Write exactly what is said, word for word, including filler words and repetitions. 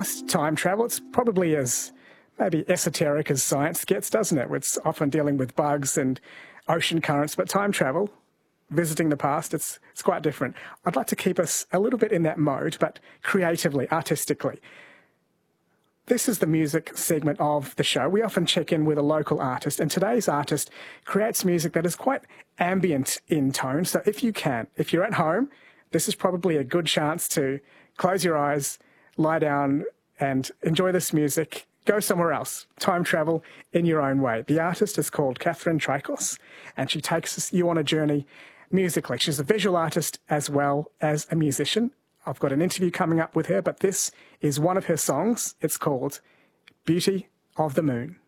time travel, it's probably as maybe esoteric as science gets, doesn't it? It's often dealing with bugs and ocean currents, but time travel, visiting the past, it's, it's quite different. I'd like to keep us a little bit in that mode, but creatively, artistically. This is the music segment of the show. We often check in with a local artist, and today's artist creates music that is quite ambient in tone. So if you can, if you're at home, this is probably a good chance to close your eyes, lie down and enjoy this music. Go somewhere else. Time travel in your own way. The artist is called Catherine Trikos, and she takes you on a journey musically. She's a visual artist as well as a musician. I've got an interview coming up with her, but this is one of her songs. It's called Beauty of the Moon.